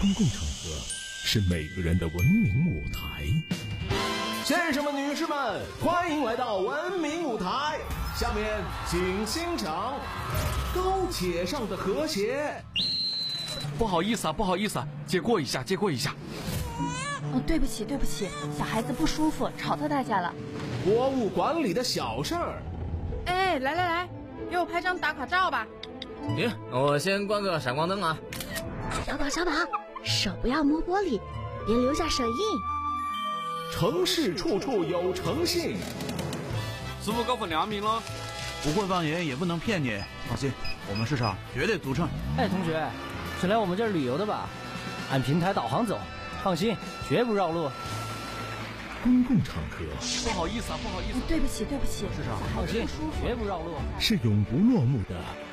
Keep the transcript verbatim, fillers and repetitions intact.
公共场合是每个人的文明舞台。先生们、女士们，欢迎来到文明舞台。下面请欣赏高铁上的和谐。 不好意思啊，不好意思啊，借过一下，借过一下。 哦，对不起，对不起，小孩子不舒服，吵到大家了。 博物馆里的小事儿。 哎，来来来，给我拍张打卡照吧。 行，我先关个闪光灯啊。 小宝，小宝，手不要摸玻璃，别留下手印。 城市处处有诚信。 师傅高分良民了， 不会放盐也不能骗你。放心，我们市场绝对独称。 哎，同学，是来我们这儿旅游的吧？按平台导航走，放心，绝不绕路。 公共场合， 不好意思啊，不好意思、啊哦，对不起，对不起， 市场放心，绝不绕路， 是永不落幕的